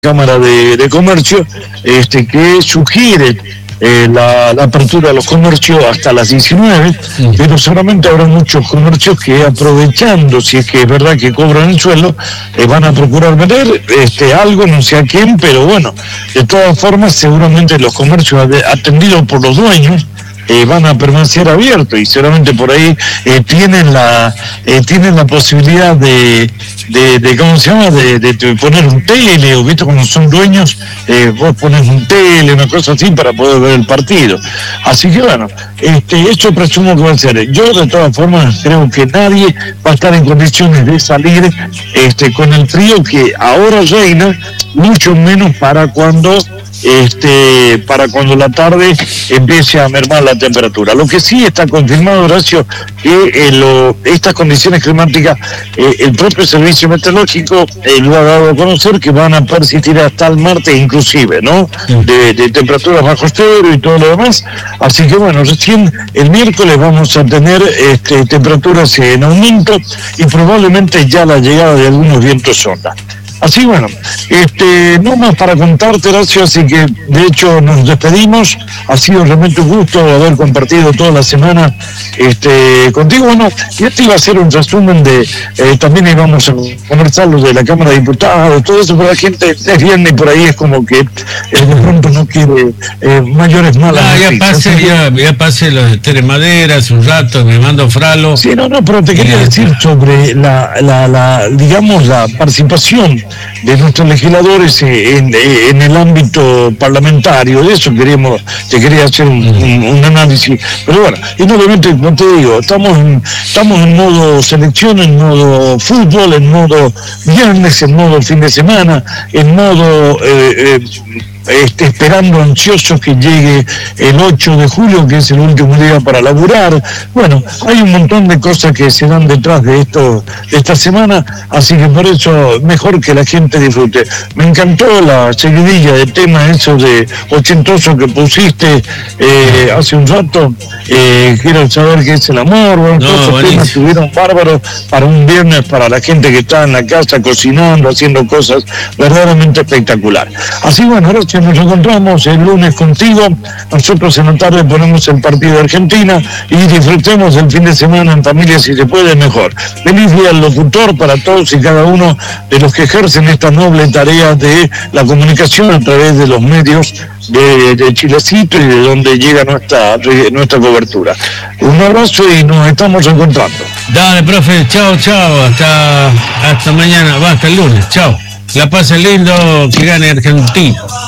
Cámara de Comercio, que sugiere la apertura de los comercios hasta las 19, pero seguramente habrá muchos comercios que, aprovechando, si es que es verdad que cobran el sueldo, van a procurar vender algo, no sé a quién, pero bueno, de todas formas seguramente los comercios atendidos por los dueños van a permanecer abiertos, y seguramente por ahí tienen la posibilidad de ¿cómo se llama? De poner un tele, o visto como son dueños, vos pones un tele, una cosa así para poder ver el partido. Así que bueno, eso presumo que va a ser. Yo de todas formas creo que nadie va a estar en condiciones de salir con el frío que ahora reina, mucho menos para cuando la tarde empiece a mermar la temperatura. Lo que sí está confirmado, Horacio, que estas condiciones climáticas, el propio servicio meteorológico lo ha dado a conocer, que van a persistir hasta el martes inclusive, ¿no? De temperaturas bajo cero y todo lo demás. Así que bueno, recién el miércoles vamos a tener temperaturas en aumento y probablemente ya la llegada de algunos vientos sonda. Así bueno, no más para contarte, Horacio, así que de hecho nos despedimos. Ha sido realmente un gusto haber compartido toda la semana contigo. Bueno, y iba a hacer un resumen también íbamos a conversar lo de la Cámara de Diputados, todo eso, pero la gente es viernes y por ahí es como que de pronto no quiere mayores malas noticias. Ya pasé los de Tere Madera hace un rato, me mando Fralo. Sí, no, pero te quería decir sobre digamos, la participación de nuestros legisladores en el ámbito parlamentario. De eso te quería hacer un análisis, pero bueno, y obviamente, como te digo, estamos en modo selección, en modo fútbol, en modo viernes, en modo fin de semana, en modo esperando ansiosos que llegue el 8 de julio, que es el último día para laburar. Bueno, hay un montón de cosas que se dan detrás de esta semana, así que por eso mejor que la gente disfrute. Me encantó la seguidilla de temas esos de ochentoso que pusiste hace un rato. Quiero saber qué es el amor. Bueno, todos esos temas estuvieron bárbaros para un viernes, para la gente que está en la casa cocinando, haciendo cosas verdaderamente espectacular. Así bueno, ahora nos encontramos el lunes contigo. Nosotros en la tarde ponemos el partido de Argentina y disfrutemos el fin de semana en familia, si se puede, mejor. Feliz día al locutor para todos y cada uno de los que ejercen esta noble tarea de la comunicación a través de los medios de Chilecito y de donde llega nuestra cobertura. Un abrazo y nos estamos encontrando. Dale, profe, chao, hasta mañana, hasta el lunes, chao. La pasen lindo, que gane Argentina.